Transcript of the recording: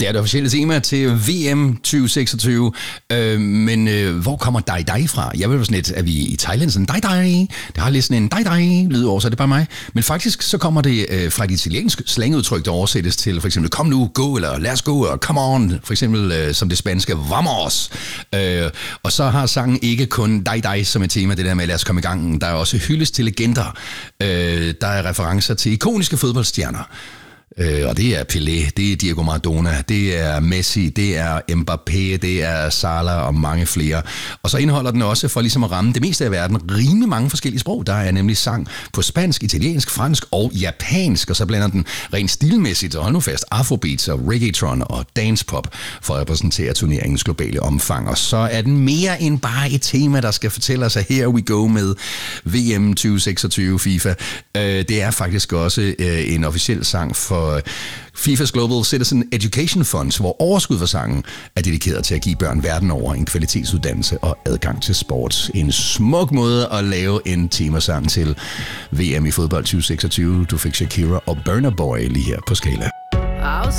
Det er det officielle tema til VM 2026, men hvor kommer dig fra? Jeg vil jo sådan lidt, at vi i Thailand sådan dig. Det har lidt sådan en dig lyd over, så det er bare mig. Men faktisk så kommer det fra et italiensk slangudtryk, der oversættes til for eksempel kom nu, gå, eller lad os gå, og come on, for eksempel som det spanske vamos. Og så har sangen ikke kun dig som et tema, det der med lad os komme i gang. Der er også hyldest til legender. Der er referencer til ikoniske fodboldstjerner. Og det er Pelé, det er Diego Maradona, det er Messi, det er Mbappé, det er Salah og mange flere. Og så indeholder den også, for ligesom at ramme det meste af verden, rimelig mange forskellige sprog. Der er nemlig sang på spansk, italiensk, fransk og japansk, og så blander den rent stilmæssigt, og hold nu fast, afrobeats og reggaeton og dancepop for at repræsentere turneringens globale omfang. Og så er den mere end bare et tema, der skal fortælle os, at here we go med VM 2026 FIFA. Det er faktisk også en officiel sang for FIFA's Global Citizen Education Funds, hvor overskud for sangen er dedikeret til at give børn verden over en kvalitetsuddannelse og adgang til sport. En smuk måde at lave en temasang til VM i fodbold 2026. Du fik Shakira og Burna Boy lige her på Skala. I was